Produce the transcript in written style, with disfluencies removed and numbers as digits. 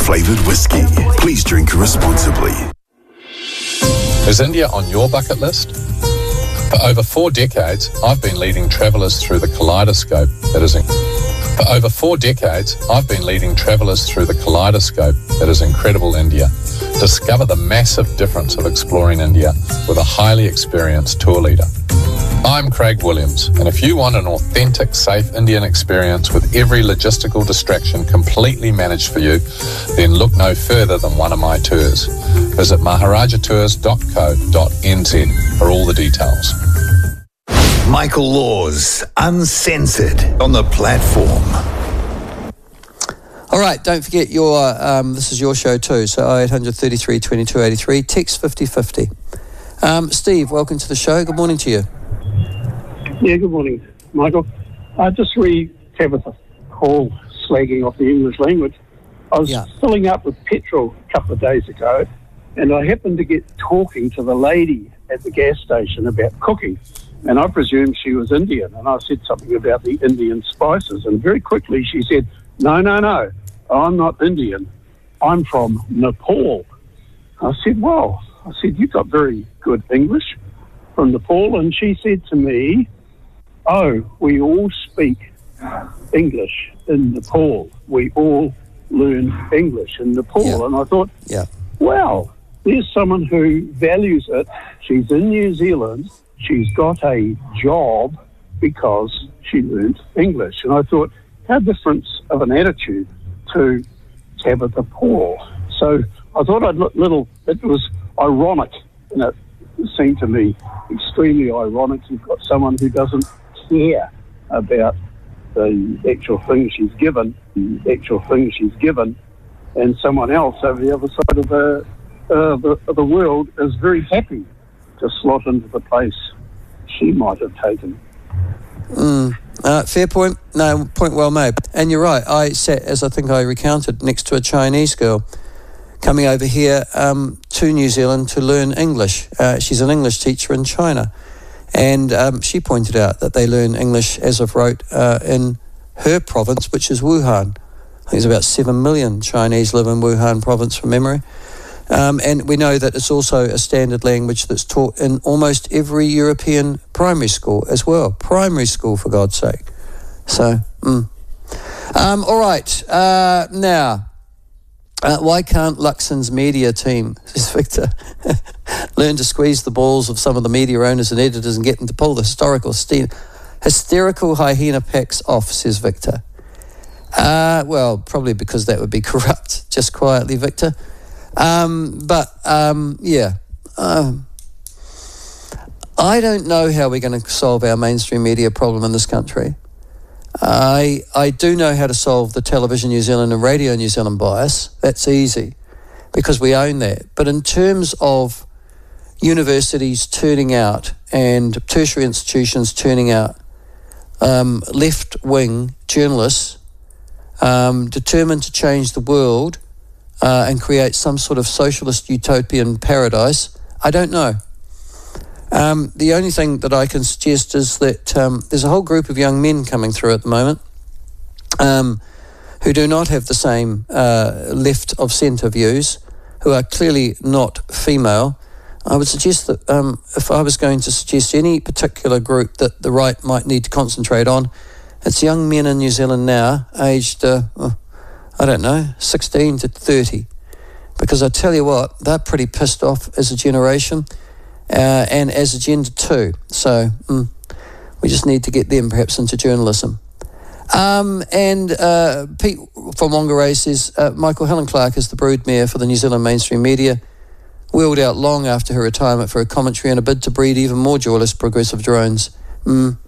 flavoured whiskey. Please drink responsibly. Is India on your bucket list? For over 4 decades, I've been leading travellers through the kaleidoscope that is incredible India. Discover the massive difference of exploring India with a highly experienced tour leader. I'm Craig Williams, and if you want an authentic, safe Indian experience with every logistical distraction completely managed for you, then look no further than one of my tours. Visit maharajatours.co.nz for all the details. Michael Laws, Uncensored, on the platform. All right, don't forget this is your show too, so 0800 33 22 83, text 5050. Steve, welcome to the show. Good morning to you. Yeah, good morning, Michael. Just Tabitha Hall slagging off the English language. I was filling up with petrol a couple of days ago, and I happened to get talking to the lady at the gas station about cooking, and I presumed she was Indian, and I said something about the Indian spices, and very quickly she said, no, I'm not Indian. I'm from Nepal. I said, you've got very good English from Nepal, and she said to me, we all speak English in Nepal. We all learn English in Nepal. Yeah. And I thought, wow, there's someone who values it. She's in New Zealand. She's got a job because she learned English. And I thought, how different of an attitude to Tabitha Paul. So I thought it was ironic, and it seemed to me extremely ironic. You've got someone who doesn't care about the actual thing she's given, and someone else over the other side of the world is very happy to slot into the place she might have taken. Fair point. No, point well made. And you're right. I sat, as I think I recounted, next to a Chinese girl coming over here to New Zealand to learn English. She's an English teacher in China. And she pointed out that they learn English as of rote in her province, which is Wuhan. I think there's about 7 million Chinese live in Wuhan province from memory. And we know that it's also a standard language that's taught in almost every European primary school as well. Primary school, for God's sake. So, all right. Now, why can't Luxon's media team, says Victor, learn to squeeze the balls of some of the media owners and editors and get them to pull the hysterical hyena packs off, says Victor. Well, probably because that would be corrupt, just quietly, Victor. I don't know how we're going to solve our mainstream media problem in this country. I do know how to solve the Television New Zealand and Radio New Zealand bias. That's easy because we own that. But in terms of universities turning out and tertiary institutions turning out left-wing journalists determined to change the world and create some sort of socialist utopian paradise, I don't know. The only thing that I can suggest is that there's a whole group of young men coming through at the moment who do not have the same left-of-centre views, who are clearly not female. I would suggest that if I was going to suggest any particular group that the right might need to concentrate on, it's young men in New Zealand now, aged 16 to 30. Because I tell you what, they're pretty pissed off as a generation and as a gender too. So we just need to get them perhaps into journalism. Pete from Whangarei says, Michael, Helen Clark is the broodmare for the New Zealand mainstream media, wheeled out long after her retirement for a commentary in a bid to breed even more joyless progressive drones.